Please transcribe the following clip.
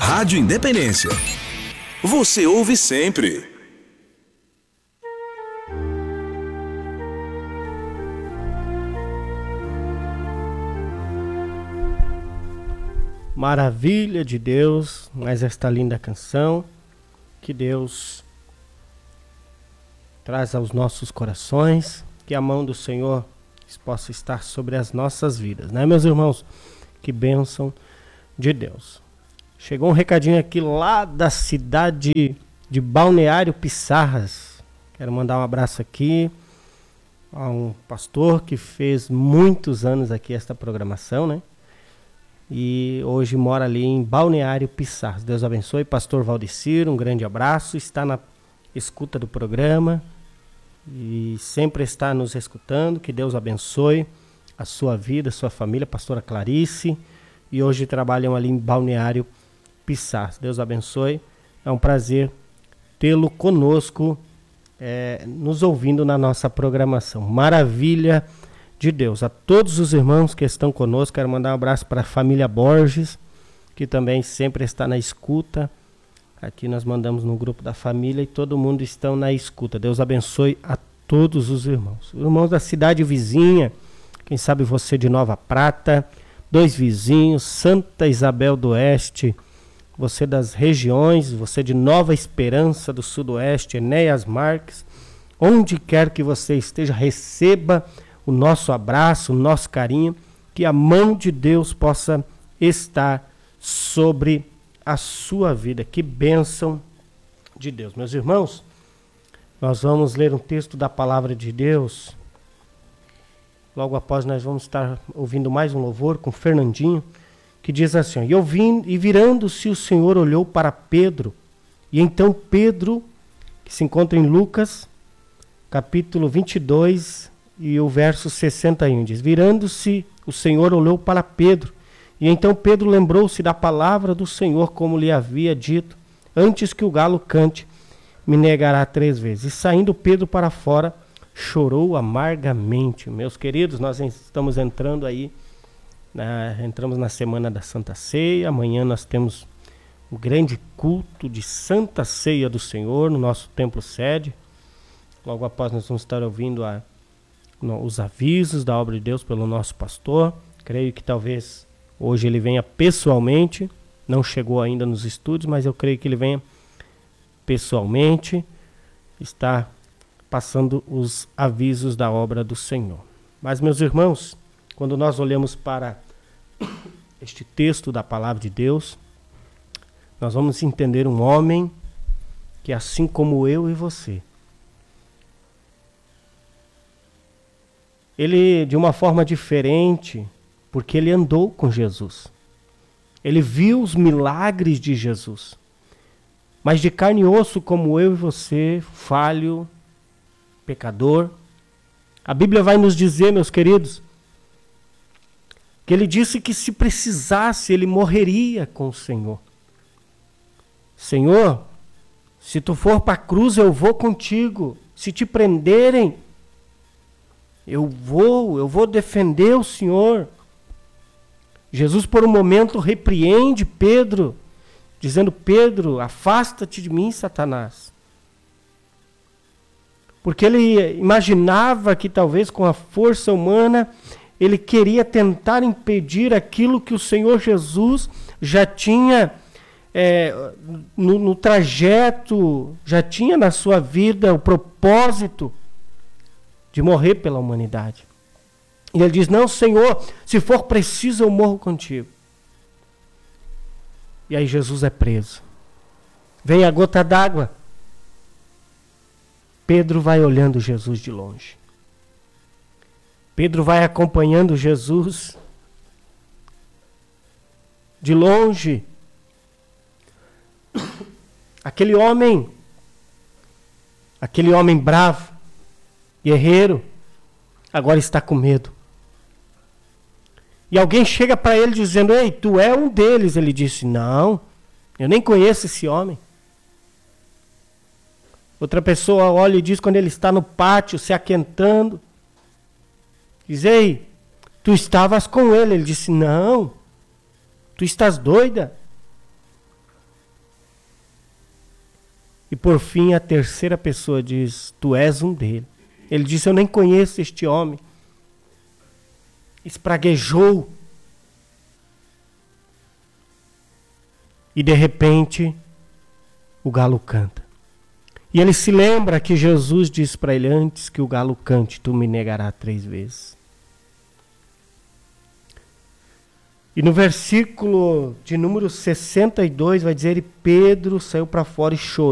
Rádio Independência. Você ouve sempre. Maravilha de Deus, mais esta linda canção que Deus traz aos nossos corações, que a mão do Senhor possa estar sobre as nossas vidas, né, meus irmãos? Que bênção de Deus. Chegou um recadinho aqui lá da cidade de Balneário Pissarras. Quero mandar um abraço aqui a um pastor que fez muitos anos aqui esta programação, né? E hoje mora ali em Balneário Pissarras. Deus abençoe, pastor Valdecir, um grande abraço. Está na escuta do programa e sempre está nos escutando. Que Deus abençoe a sua vida, a sua família, pastora Clarice. E hoje trabalham ali em Balneário Pissarras. Deus abençoe. É um prazer tê-lo conosco, nos ouvindo na nossa programação. Maravilha de Deus. A todos os irmãos que estão conosco, quero mandar um abraço para a família Borges, que também sempre está na escuta. Aqui nós mandamos no grupo da família e todo mundo está na escuta. Deus abençoe a todos os irmãos. Irmãos da cidade vizinha, quem sabe você de Nova Prata, 2 vizinhos, Santa Isabel do Oeste, você das regiões, você de Nova Esperança do Sudoeste, Enéas Marques, onde quer que você esteja, receba o nosso abraço, o nosso carinho, que a mão de Deus possa estar sobre a sua vida. Que bênção de Deus. Meus irmãos, nós vamos ler um texto da palavra de Deus. Logo após nós vamos estar ouvindo mais um louvor com Fernandinho, que diz assim: e virando-se o Senhor olhou para Pedro, e então Pedro, que se encontra em Lucas, capítulo 22, e o verso 61 diz: virando-se o Senhor olhou para Pedro, e então Pedro lembrou-se da palavra do Senhor, como lhe havia dito: antes que o galo cante, me negará 3 vezes. E saindo Pedro para fora, chorou amargamente. Meus queridos, nós estamos entrando aí, entramos na semana da Santa Ceia. Amanhã nós temos o grande culto de Santa Ceia do Senhor no nosso templo sede. Logo após nós vamos estar ouvindo os avisos da obra de Deus pelo nosso pastor. Creio que talvez hoje ele venha pessoalmente, não chegou ainda nos estúdios, mas eu creio que ele venha pessoalmente, está passando os avisos da obra do Senhor. Mas, meus irmãos, quando nós olhamos para este texto da palavra de Deus, nós vamos entender um homem que, assim como eu e você, ele, de uma forma diferente, porque ele andou com Jesus. Ele viu os milagres de Jesus. Mas de carne e osso, como eu e você, falho, pecador, a Bíblia vai nos dizer, meus queridos, que ele disse que se precisasse, ele morreria com o Senhor. Senhor, se tu for para a cruz, eu vou contigo. Se te prenderem, eu vou defender o Senhor. Jesus, por um momento, repreende Pedro, dizendo: Pedro, afasta-te de mim, Satanás. Porque ele imaginava que talvez com a força humana ele queria tentar impedir aquilo que o Senhor Jesus já tinha no trajeto, já tinha na sua vida o propósito de morrer pela humanidade. E ele diz: não, Senhor, se for preciso eu morro contigo. E aí Jesus é preso. Vem a gota d'água. Pedro vai olhando Jesus de longe. Pedro vai acompanhando Jesus de longe. Aquele homem bravo, guerreiro, agora está com medo. E alguém chega para ele dizendo: ei, tu é um deles. Ele disse: não, eu nem conheço esse homem. Outra pessoa olha e diz, quando ele está no pátio se aquentando, diz: ei, tu estavas com ele. Ele disse: não, tu estás doida. por fim a terceira pessoa diz: tu és um deles. Ele disse: eu nem conheço este homem. Espraguejou. E de repente, o galo canta. E ele se lembra que Jesus disse para ele: antes que o galo cante, tu me negarás 3 vezes. E no versículo de número 62 vai dizer: e Pedro saiu para fora e chorou.